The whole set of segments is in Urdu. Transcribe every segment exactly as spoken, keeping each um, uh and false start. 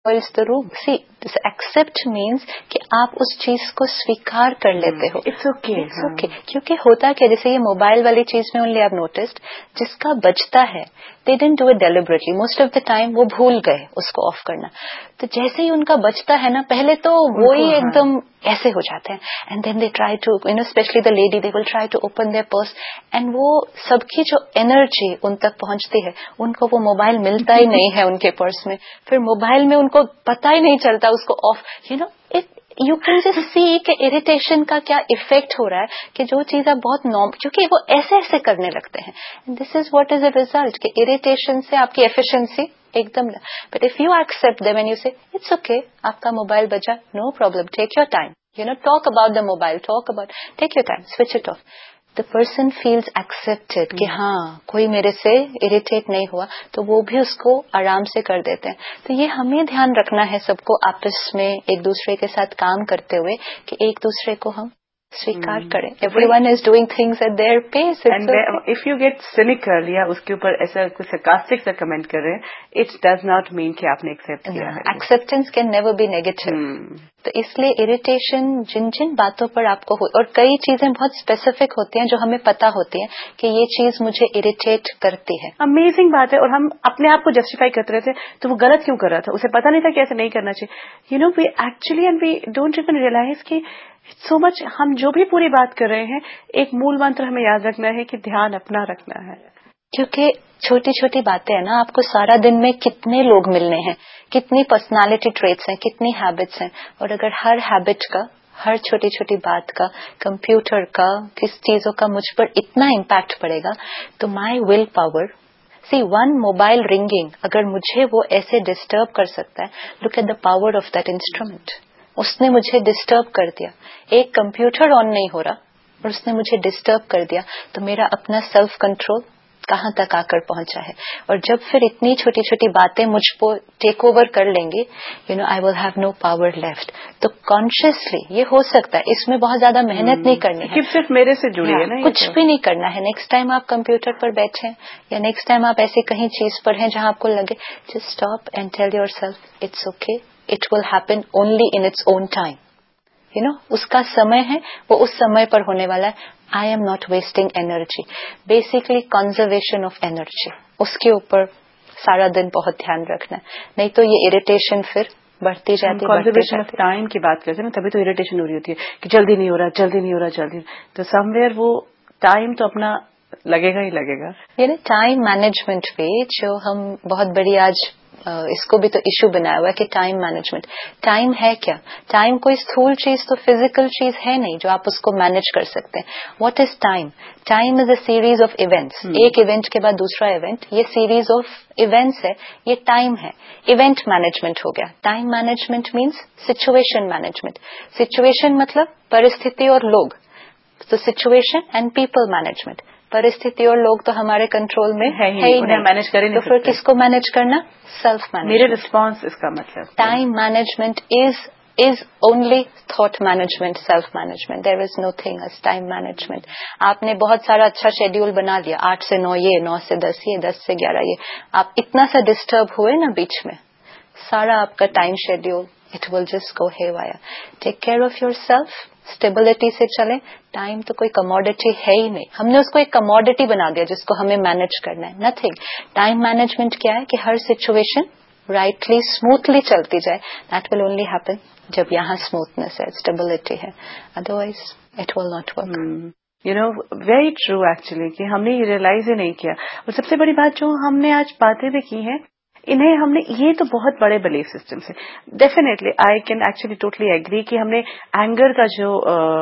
spoils the room. See, this accept means کہ آپ اس چیز کو स्वीकार कर लेते हो. It's okay. It's okay. کیونکہ ہوتا کیا, جیسے یہ موبائل والی چیز میں only I've noticed, جس کا بجتا ہے they didn't do it deliberately. Most of the time وہ بھول گئے اس کو آف کرنا. تو جیسے ہی ان کا بجتا ہے نا, پہلے تو وہی ایک دم ایسے ہو جاتے ہیں, and then they try to, you know, especially the lady, they will try to open their purse, and وہ سب کی جو انرجی ان تک پہنچتی ہے, ان کو وہ موبائل ملتا ہی نہیں ہے ان کے پرس میں. پھر موبائل میں ان کو پتہ ہی نہیں چلتا اس کو of, you know it you can just see کہ اریٹیشن کا کیا افیکٹ ہو رہا ہے, کہ جو چیز آپ بہت نارم, کیونکہ وہ ایسے ایسے کرنے لگتے ہیں. دس is what is a result, کہ اریٹیشن سے آپ کی ایفیشنسی ایک دم. But if you accept them and you سے اٹس اوکے, آپ کا موبائل بجا, no problem, take your time, you know talk about the mobile, talk about, take your time, switch it of. The person feels accepted کہ ہاں کوئی میرے سے اریٹیٹ نہیں ہوا, تو وہ بھی اس کو آرام سے کر دیتے ہیں. تو یہ ہمیں دھیان رکھنا ہے سب کو آپس میں ایک دوسرے کے ساتھ کام کرتے ہوئے, کہ ایک دوسرے کو ہم سویکار کریں. Every one is doing things at their piece. If you get cynical یا اس کے اوپر ایسا کچھ سرکاسٹک سا کمنٹ کر رہے ہیں, اٹ ڈز ناٹ مین کہ آپ نے ایکسپٹ کیا ہے. Acceptance can never be negative. تو اس لیے اریٹیشن جن جن باتوں پر آپ کو ہو, اور کئی چیزیں بہت اسپیسیفک ہوتی ہیں جو ہمیں پتا ہوتی ہیں کہ یہ چیز مجھے اریٹیٹ کرتی ہے. امیزنگ بات ہے. اور ہم اپنے آپ کو جسٹیفائی کرتے رہتے, تو وہ غلط کیوں کر رہا تھا, اسے پتا نہیں تھا کہ ایسے نہیں کرنا چاہیے. You know we actually and we don't even realise کہ سو مچ ہم جو بھی پوری بات کر رہے ہیں, ایک مول منتر ہمیں یاد رکھنا ہے کہ دھیان اپنا رکھنا ہے. کیونکہ چھوٹی چھوٹی باتیں ہیں نا, آپ کو سارا دن میں کتنے لوگ ملنے ہیں, کتنی پرسنالٹی ٹریٹس ہیں, کتنی ہیبٹس ہیں, اور اگر ہر ہیبٹ کا, ہر چھوٹی چھوٹی بات کا, کمپیوٹر کا, کس چیزوں کا مجھ پر اتنا امپیکٹ پڑے گا, تو مائی will power, C one mobile ringing اگر مجھے وہ ایسے ڈسٹرب کر سکتا ہے, look at the power of that instrument. اس نے مجھے ڈسٹرب کر دیا, ایک کمپیوٹر آن نہیں ہو رہا اور اس نے مجھے ڈسٹرب کر دیا, تو میرا اپنا سیلف کنٹرول کہاں تک آ کر پہنچا ہے. اور جب پھر اتنی چھوٹی چھوٹی باتیں مجھ کو ٹیک اوور کر لیں گی, you know I will have no power left. تو کانشیسلی یہ ہو سکتا ہے, اس میں بہت زیادہ محنت نہیں کرنی ہے, صرف میرے سے جڑی ہے نا, کچھ بھی نہیں کرنا ہے. نیکسٹ ٹائم آپ کمپیوٹر پر بیٹھیں یا نیکسٹ ٹائم آپ ایسی کہیں چیز پر ہیں جہاں آپ کو لگے, just stop and tell your self it's okay, it will happen only in its own time. You know اس کا سمے ہے, وہ اس سمے پر ہونے والا ہے. I am not wasting energy. Basically conservation of energy, اس کے اوپر سارا دن بہت دھیان رکھنا ہے, نہیں تو یہ اریٹیشن پھر بڑھتی جاتی ہے. کنزرویشن آف ٹائم کی بات کرتے ہیں نا, تبھی تو اریٹیشن ہو رہی ہوتی ہے کہ جلدی نہیں ہو رہا, جلدی نہیں ہو رہا, جلدی. تو سم ویئر وہ ٹائم تو اپنا لگے گا ہی لگے گا. یعنی ٹائم مینجمنٹ پہ جو ہم بہت بڑی آج اس کو بھی تو ایشو بنایا ہوا ہے کہ ٹائم مینجمنٹ. ٹائم ہے کیا؟ ٹائم کوئی استھول چیز تو فزیکل چیز ہے نہیں جو آپ اس کو مینج کر سکتے ہیں. What is time? Time is a series of events. ایک ایونٹ کے بعد دوسرا ایونٹ, یہ سیریز آف ایونٹس ہے, یہ ٹائم ہے. ایونٹ مینجمنٹ ہو گیا. Time management means situation management. Situation مطلب پرستھتی اور لوگ, تو سچویشن اینڈ پیپل مینجمنٹ. پرستھتی اور لوگ تو ہمارے کنٹرول میں ہے ہی نہیں, مینج کریں, تو پھر کس کو مینج کرنا؟ Self management. میرے رسپانس اس کا مطلب time management is is only thought management, self management. There is know thing is time management. آپ نے بہت سارا اچھا شیڈیول بنا لیا, آٹھ سے نو یہ, نو سے دس یہ, دس سے گیارہ یہ, آپ اتنا سا ڈسٹرب ہوئے نا بیچ میں, سارا آپ کا time schedule it will just go ہے wire. Take care of your self, stability سے چلیں. ٹائم تو کوئی کموڈٹی ہے ہی نہیں, ہم نے اس کو ایک کموڈٹی بنا دیا جس کو ہمیں مینج کرنا ہے. نتھنگ. ٹائم مینجمنٹ کیا ہے کہ ہر سچویشن رائٹلی اسموتھلی چلتی جائے. دیٹ ول اونلی ہیپن جب یہاں اسموتھنس ہے, اسٹیبلٹی ہے, otherwise it will not work. You know very true actually, کہ ہم نے یہ ریئلائز ہی نہیں کیا. اور سب سے بڑی بات جو ہم نے آج باتیں بھی کی ہیں, انہیں ہم نے, یہ تو بہت بڑے بلیف سسٹم سے definitely I can actually totally agree کہ ہم نے اینگر کا جو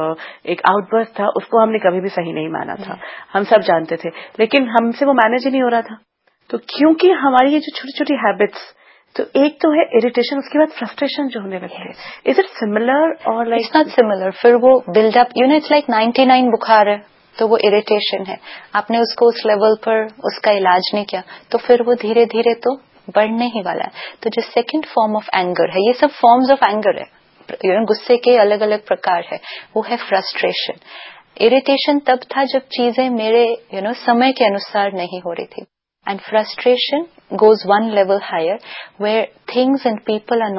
ایک آؤٹ برسٹ تھا اس کو ہم نے کبھی بھی صحیح نہیں مانا تھا. ہم سب جانتے تھے, لیکن ہم سے وہ مینج ہی نہیں ہو رہا تھا. تو کیونکہ ہماری یہ جو چھوٹی چھوٹی ہیبٹس, تو ایک تو ہے اریٹیشن, اس کے بعد فرسٹریشن جو ہونے لگتی ہے. از اٹ سملر اور لائک اٹس ناٹ سملر. پھر وہ build up, you know it's like ninety nine بخار ہے تو وہ اریٹیشن ہے, آپ نے اس کو اس لیول پر اس کا علاج نہیں کیا, تو پھر وہ دھیرے دھیرے تو بڑھنے ہی والا ہے. تو جو سیکنڈ فارم آف اینگر ہے, یہ سب فارمز آف اینگر ہے, غصے کے الگ الگ پرکار ہے, وہ ہے فرسٹریشن. اریٹیشن تب تھا جب چیزیں میرے یو نو سمے کے انوسار نہیں ہو رہی تھی. and frustration goes one level higher, where things and people are not